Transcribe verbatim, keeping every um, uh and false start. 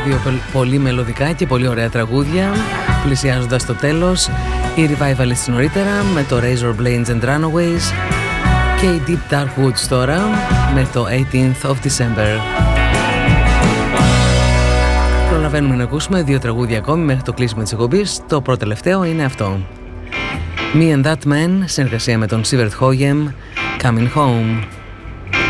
Δύο πολύ μελωδικά και πολύ ωραία τραγούδια, πλησιάζοντας το τέλος. Οι Revivalists νωρίτερα με το Razor Blades and Runaways και οι Deep Dark Woods τώρα με το eighteenth of December. Προλαβαίνουμε να ακούσουμε δύο τραγούδια ακόμη μέχρι το κλείσιμο της εκπομπής. Το πρώτο τελευταίο είναι αυτό. Me and That Man, συνεργασία με τον Sivert Høyem, Coming Home.